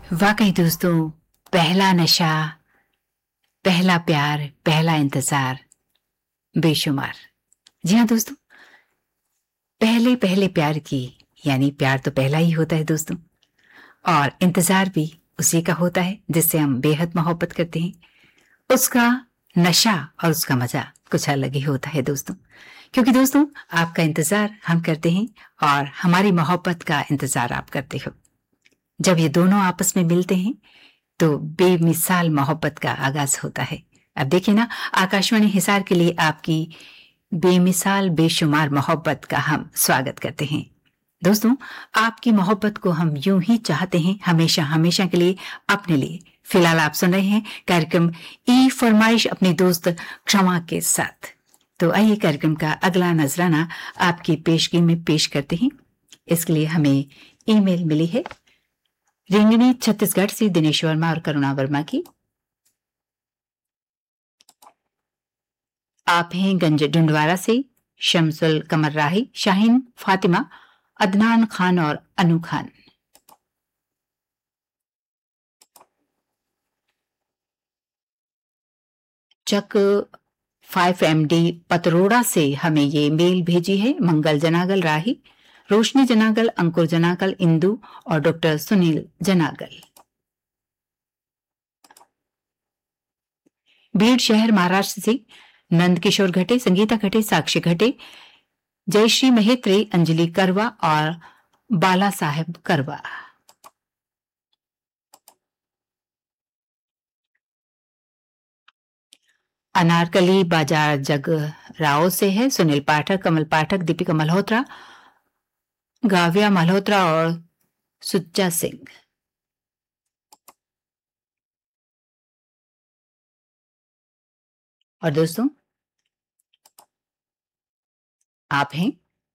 वाकई दोस्तों, पहला नशा, पहला प्यार, पहला इंतजार, बेशुमार। जी हाँ दोस्तों, पहले पहले प्यार की यानी प्यार तो पहला ही होता है दोस्तों, और इंतजार भी उसी का होता है जिससे हम बेहद मोहब्बत करते हैं। उसका नशा और उसका मजा कुछ अलग ही होता है दोस्तों, क्योंकि दोस्तों आपका इंतजार हम करते हैं और हमारी मोहब्बत का इंतजार आप करते हो। जब ये दोनों आपस में मिलते हैं तो बेमिसाल मोहब्बत का आगाज होता है। अब देखिए ना, आकाशवाणी हिसार के लिए आपकी बेमिसाल बेशुमार मोहब्बत का हम स्वागत करते हैं। दोस्तों, आपकी मोहब्बत को हम यूं ही चाहते हैं, हमेशा हमेशा के लिए, अपने लिए। फिलहाल आप सुन रहे हैं कार्यक्रम ई फरमाइश अपनी दोस्त क्षमा के साथ। तो आइए कार्यक्रम का अगला नजराना आपकी पेशगी में पेश करते हैं। इसके लिए हमें ईमेल मिली है रिंगनी छत्तीसगढ़ से दिनेश वर्मा और करुणा वर्मा की। आप हैं गंज डुंडवारा से शमसुल कमर राही, शाहीन फातिमा, अदनान खान और अनु खान। चक 5MD पतरोड़ा से हमें ये मेल भेजी है मंगल जनागल राही, रोशनी जनागल, अंकुर जनागल, इंदु और डॉक्टर सुनील जनागल। बीड़ शहर महाराष्ट्र से नंद किशोर घटे, संगीता घटे, साक्षी घटे, जयश्री मेहत्रे, अंजलि करवा और बाला साहेब करवा। अनारकली बाजार जग राव से है सुनील पाठक, कमल पाठक, दीपिका मल्होत्रा, गाव्या मल्होत्रा और सुच्चा सिंह। और दोस्तों, आप हैं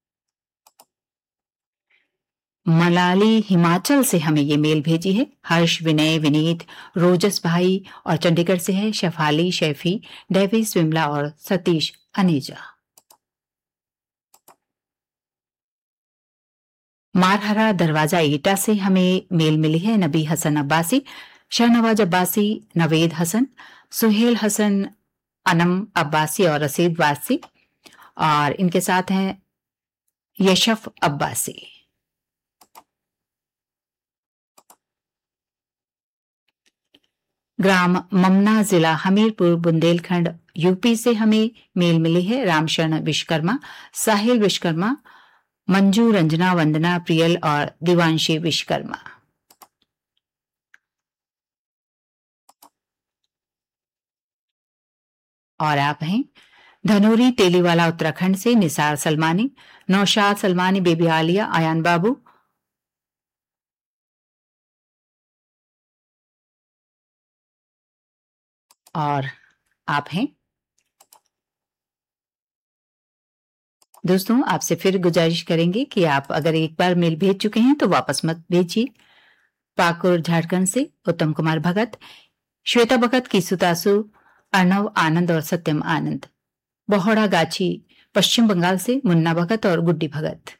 मलाली हिमाचल से हमें ये मेल भेजी है हर्ष, विनय, विनीत, रोजस भाई, और चंडीगढ़ से है शफाली, शैफी, डेविस, विमला और सतीश अनेजा। मारहरा दरवाजा ईटा से हमें मेल मिली है नबी हसन अब्बासी, शाहनवाज अब्बासी, नवेद हसन, सुहेल हसन, अनम अब्बासी और रसीद वासी, और इनके साथ हैं यशफ अब्बासी। ग्राम ममना, जिला हमीरपुर, बुंदेलखंड, यूपी से हमें मेल मिली है रामशरण विश्वकर्मा, साहिल विश्वकर्मा, मंजू, रंजना, वंदना, प्रियल और दिवांशी विश्वकर्मा। और आप हैं धनोरी तेलीवाला उत्तराखंड से निसार सलमानी, नौशाद सलमानी, बेबी आलिया, आयान बाबू, और आप हैं दोस्तों, आपसे फिर गुजारिश करेंगे कि आप अगर एक बार मेल भेज चुके हैं तो वापस मत भेजिए। पाकुर झारखंड से उत्तम कुमार भगत, श्वेता भगत, कीसुतासु, अर्णव आनंद और सत्यम आनंद। बोहड़ा गाछी पश्चिम बंगाल से मुन्ना भगत और गुड्डी भगत।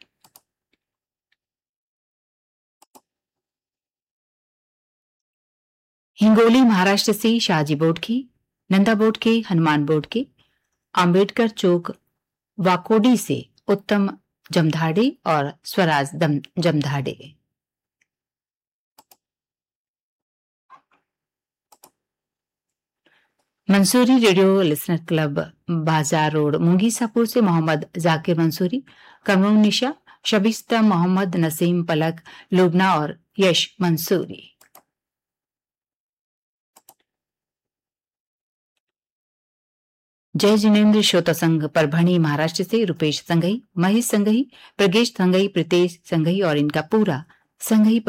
हिंगोली महाराष्ट्र से शाहजी बोडकी, नंदा बोडके, हनुमान बोडके, अंबेडकर चौक वाकोडी से उत्तम जमधाड़े और Swaraj जमधाड़े। Mansuri radio listener club बाजार रोड मुंगीसापुर से मोहम्मद जाकिर मंसूरी, कमरुन निशा, शबिस्ता मोहम्मद, नसीम पलक, लुबना और यश मंसूरी। जय जिनेन्द्र श्रोता संघ परभणी महाराष्ट्र से Rupesh Shanghai, Mahesh Shanghai, प्रगेश Shanghai, Pritesh Shanghai और इनका पूरा संघई